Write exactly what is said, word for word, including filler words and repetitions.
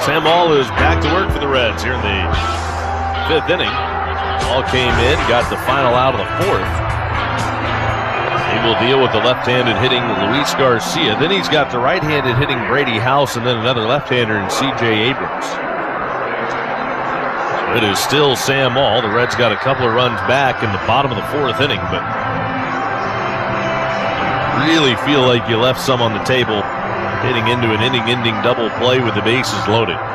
Sam Maul is back to work for the Reds here in the fifth inning. Ball came in, got the final out of the fourth. He will deal with the left-handed hitting Luis Garcia. Then he's got the right-handed hitting Brady House and then another left-hander in C J Abrams. It is still Sam Maul. The Reds got a couple of runs back in the bottom of the fourth inning, but really feel like you left some on the table, hitting into an inning-ending double play with the bases loaded.